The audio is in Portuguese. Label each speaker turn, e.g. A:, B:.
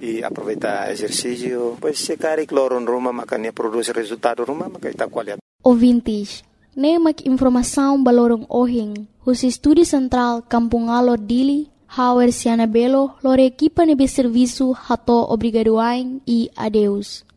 A: e aproveitar exercício, pois se cari cloro no rumah, makanya produz resultado rumah, maka ita qualidade.
B: Ouvintes, nemak informação balorong ohing, os Estúdio Central Kampung Alor Dili, Hauer Siana Belo, lor equipa nebe serviço hato obrigadoain e adeus.